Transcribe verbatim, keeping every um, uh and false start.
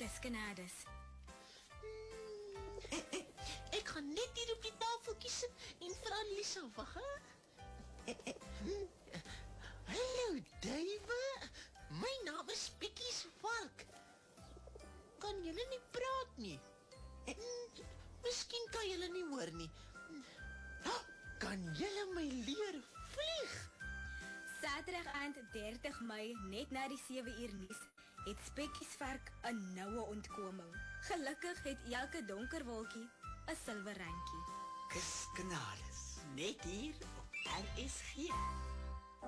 Dis genades. Ek gaan net hier op die tafeltjie sit en vir Alisa wag, hè? Hallo, duiwe. My naam is Pikkie se vark. Kan julle nie praat nie? Miskien kan julle nie hoor nie. Kan julle my leer vlieg? Saterdag aand dertig Mei, net na die sewe uur nuus, het Spekkies vark 'n noue ontkoming. Gelukkig het elke donker wolkie 'n silwer randjie. Kus genades, net hier op R S G.